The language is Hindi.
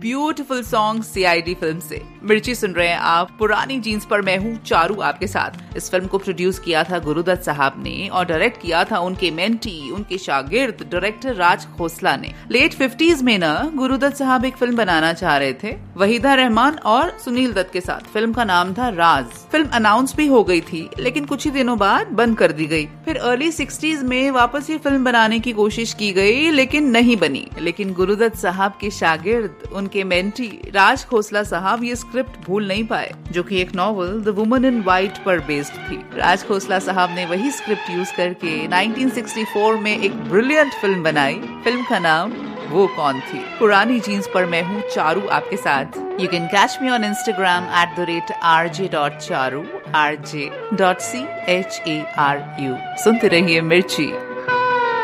ब्यूटीफुल सॉन्ग सीआईडी फिल्म से। मिर्ची सुन रहे हैं आप, पुरानी जीन्स पर मैं हूँ चारू आपके साथ। इस फिल्म को प्रोड्यूस किया था गुरुदत्त साहब ने और डायरेक्ट किया था उनके मेंटी, उनके शागिर्द डायरेक्टर राज खोसला ने। लेट 50s में ना गुरुदत्त साहब एक फिल्म बनाना चाह रहे थे वहीदा रहमान और सुनील दत्त के साथ। फिल्म का नाम था राज। फिल्म अनाउंस भी हो गई थी लेकिन कुछ ही दिनों बाद बंद कर दी गई। फिर अर्ली 60s में वापस ये फिल्म बनाने की कोशिश की गई लेकिन नहीं बनी। लेकिन गुरुदत्त साहब के शागिर्द, उनके मेंटी राज खोसला साहब ये स्क्रिप्ट भूल नहीं पाए, जो कि एक novel the woman in white पर बेस्ड थी। राज खोसला साहब ने वही स्क्रिप्ट यूज करके 1964 में एक ब्रिलियंट फिल्म बनाई। फिल्म का नाम वो कौन थी। पुरानी जीन्स पर मैं हूँ चारू आपके साथ। You can catch me on Instagram @rj.charu, rj.charu। सुनते रहिए मिर्ची।